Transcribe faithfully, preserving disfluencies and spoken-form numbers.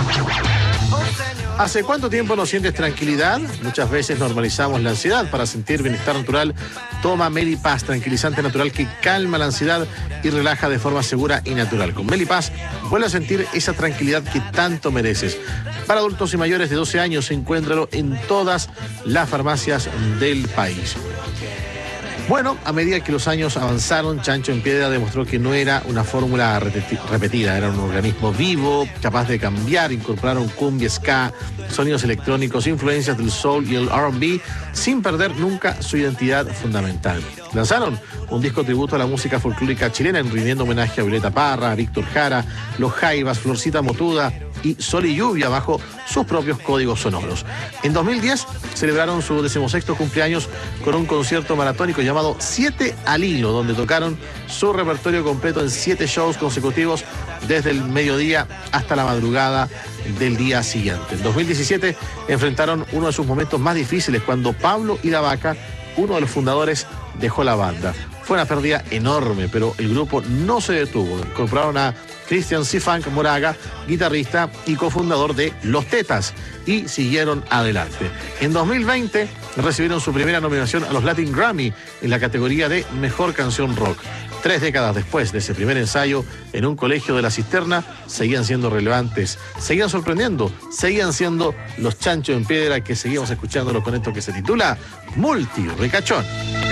¿Hace cuánto tiempo no sientes tranquilidad? Muchas veces normalizamos la ansiedad. Para sentir bienestar natural, toma Melipaz, tranquilizante natural que calma la ansiedad y relaja de forma segura y natural. Con Melipaz, vuelve a sentir esa tranquilidad que tanto mereces. Para adultos y mayores de doce años, encuéntralo en todas las farmacias del país. Bueno, a medida que los años avanzaron, Chancho en Piedra demostró que no era una fórmula repetida, era un organismo vivo, capaz de cambiar, incorporaron cumbia, ska, sonidos electrónicos, influencias del soul y el R and B, sin perder nunca su identidad fundamental. Lanzaron un disco tributo a la música folclórica chilena, rindiendo homenaje a Violeta Parra, a Víctor Jara, Los Jaivas, Florcita Motuda y Sol y Lluvia bajo sus propios códigos sonoros. En dos mil diez celebraron su decimosexto cumpleaños con un concierto maratónico llamado Siete al Hilo, donde tocaron su repertorio completo en siete shows consecutivos desde el mediodía hasta la madrugada del día siguiente. En dos mil diecisiete enfrentaron uno de sus momentos más difíciles cuando Pablo y la Vaca, uno de los fundadores, dejó la banda. Fue una pérdida enorme, pero el grupo no se detuvo. Incorporaron a Cristian Cifunk Moraga, guitarrista y cofundador de Los Tetas, y siguieron adelante. En dos mil veinte recibieron su primera nominación a los Latin Grammy en la categoría de Mejor Canción Rock. Tres décadas después de ese primer ensayo en un colegio de La Cisterna, seguían siendo relevantes, seguían sorprendiendo, seguían siendo los Chancho en Piedra, que seguimos escuchándolo con esto que se titula Multi Ricachón.